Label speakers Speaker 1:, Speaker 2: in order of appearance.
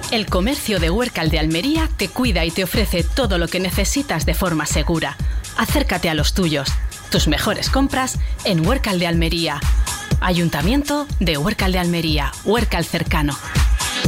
Speaker 1: El comercio de Huércal de Almería te cuida y te ofrece todo lo que necesitas de forma segura. Acércate a los tuyos. Tus mejores compras en Huércal de Almería. Ayuntamiento de Huércal de Almería. Huércal cercano.